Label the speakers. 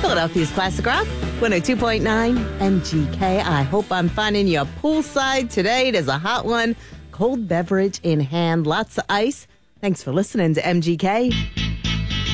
Speaker 1: Philadelphia's Classic Rock, 102.9 MGK. I hope I'm finding you poolside today. It is a hot one. Cold beverage in hand, lots of ice. Thanks for listening to MGK.